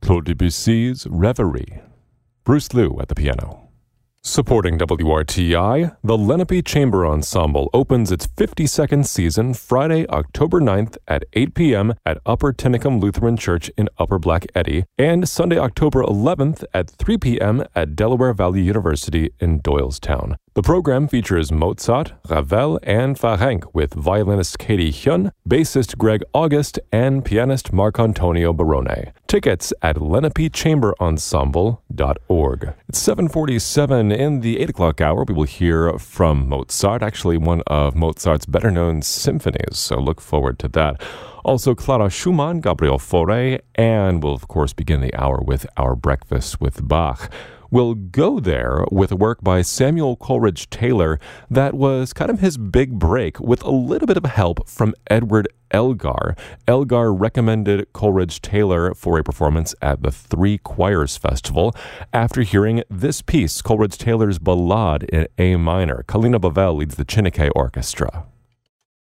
Claude Debussy's Reverie. Bruce Liu at the piano. Supporting WRTI, the Lenape Chamber Ensemble opens its 52nd season Friday, October 9th at 8 p.m. at Upper Tinicum Lutheran Church in Upper Black Eddy, and Sunday, October 11th at 3 p.m. at Delaware Valley University in Doylestown. The program features Mozart, Ravel, and Ferenc with violinist Katie Hyun, bassist Greg August, and pianist Marc-Antonio Barone. Tickets at lenapechamberensemble.org. It's 7:47 in the 8 o'clock hour. We will hear from Mozart, actually one of Mozart's better-known symphonies, so look forward to that. Also, Clara Schumann, Gabriel Fauré, and we'll, of course, begin the hour with our breakfast with Bach. We'll go there with a work by Samuel Coleridge Taylor that was kind of his big break, with a little bit of help from Edward Elgar. Elgar recommended Coleridge Taylor for a performance at the Three Choirs Festival after hearing this piece, Coleridge Taylor's Ballade in A minor. Kalina Bavel leads the Chineke Orchestra.